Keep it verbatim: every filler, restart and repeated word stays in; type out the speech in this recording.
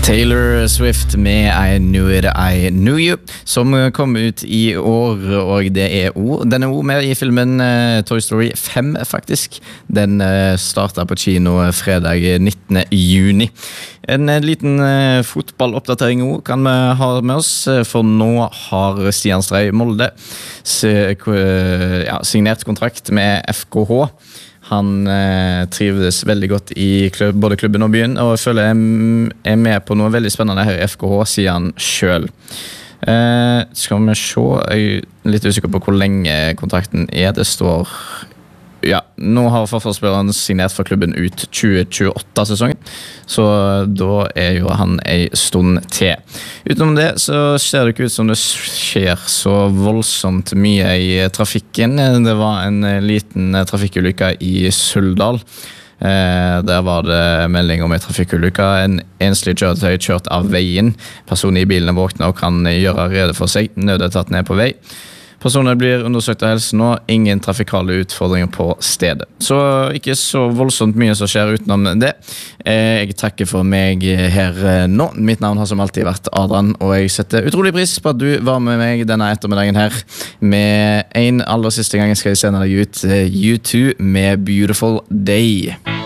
Taylor Swift med I Knew It, I Knew You, som kom ut i år, og det er også, den er også med i filmen uh, Toy Story fem, faktisk. Den uh, startet på kino fredag nittende juni. En uh, liten uh, fotballoppdatering også kan vi ha med oss, for nå har Stian Strei Molde se, uh, ja, signert kontrakt med F K H. Han eh, trives veldig godt i klubb, både klubben og byen, og jeg føler jeg er med på noe veldig spennende her i F K H, sier han selv. Eh, skal vi se, jeg er litt usikker på hvor lenge kontrakten er. Det står, ja, nå har forsvarsspilleren signert for klubben ut tjue tjueåtte-sesongen, så da er jo han en stund til. Utenom det så ser det ikke ut som det skjer så voldsomt mye i trafikken. Det var en liten trafikkulykke i Suldal. Eh, der var det melding om en trafikkulykke. En enslig kjøretøy kjørt av veien. Personen i bilen er våknet og kan gjøre rede for seg. Nødetaten er på vei. Personer blir undersøkt av helsen og ingen trafikale utfordringer på stedet. Så ikke så voldsomt mye som skjer utenom det. Jeg takker for meg her nå. Mitt navn har som alltid vært Adrian, og jeg setter utrolig pris på at du var med meg denne ettermiddagen her. Med en aller siste gang skal jeg sende deg ut U to med Beautiful Day.